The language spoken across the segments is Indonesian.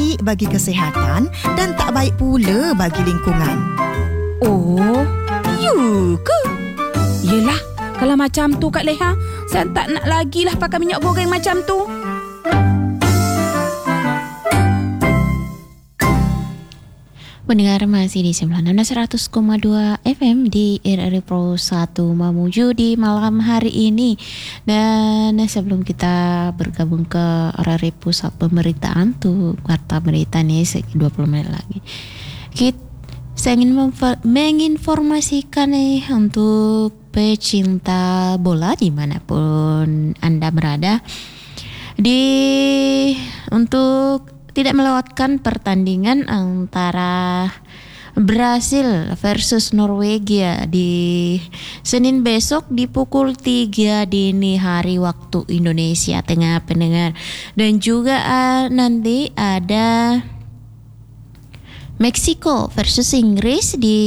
baik bagi kesihatan dan tak baik pula bagi lingkungan. Oh, you ke? Yelah, kalau macam tu Kak Leha, saya tak nak lagi lah pakai minyak goreng macam tu. Pendengar masih di 96.100,2 FM di RRI Pro 1 Mamuju di malam hari ini. Dan sebelum kita bergabung ke RRI Pusat Pemberitaan tuh Warta Berita nih 20 menit lagi, saya ingin menginformasikan nih untuk pecinta bola dimanapun Anda berada, untuk tidak melewatkan pertandingan antara Brasil versus Norwegia di Senin besok di pukul 3 dini hari waktu Indonesia Tengah, pendengar. Dan juga nanti ada Meksiko versus Inggris di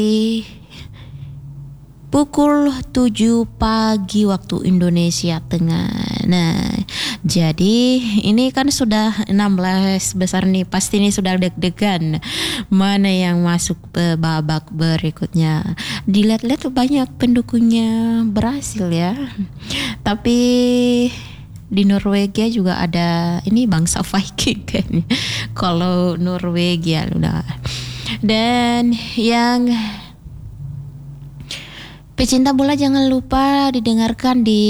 pukul 7 pagi waktu Indonesia Tengah. Nah, jadi ini kan sudah 16 besar nih, pasti ini sudah deg-degan mana yang masuk ke babak berikutnya. Dilihat-lihat banyak pendukungnya Brasil ya. Tapi di Norwegia juga ada ini bangsa Viking kan. Kalau Norwegia udah. Dan yang pecinta bola jangan lupa didengarkan di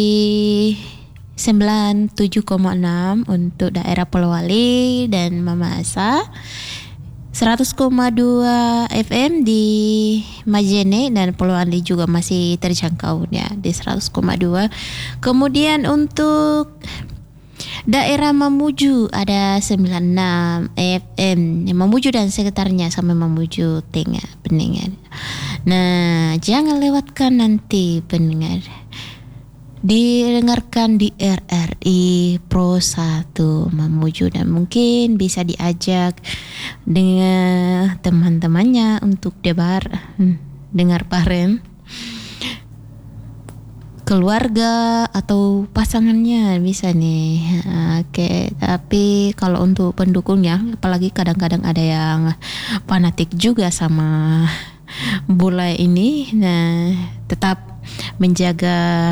97,6 untuk daerah Polowali dan Mamasa, 100,2 FM di Majene dan Polowali juga masih terjangkau ya di 100,2. Kemudian untuk daerah Mamuju ada 96 FM Mamuju dan sekitarnya sampai Mamuju Tengah, pendengar. Nah, jangan lewatkan nanti, pendengar. Didengarkan di RRI Pro 1 Mamuju dan mungkin bisa diajak dengan teman-temannya untuk dengar bareng, keluarga atau pasangannya bisa nih. Oke, tapi kalau untuk pendukungnya, apalagi kadang-kadang ada yang fanatik juga sama bola ini, nah tetap menjaga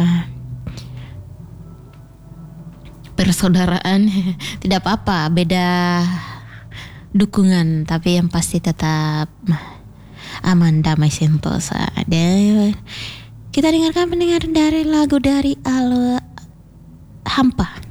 persaudaraan. Tidak apa-apa beda dukungan, tapi yang pasti tetap aman, damai, sentosa. Dan kita dengarkan pendengar dari lagu dari Hampa.